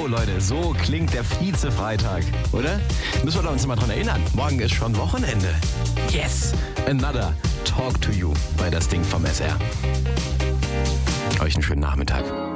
So, Leute, so klingt der Vize-Freitag, oder? Müssen wir uns mal dran erinnern. Morgen ist schon Wochenende. Yes! Another Talk to You bei das Ding vom SR. Euch einen schönen Nachmittag.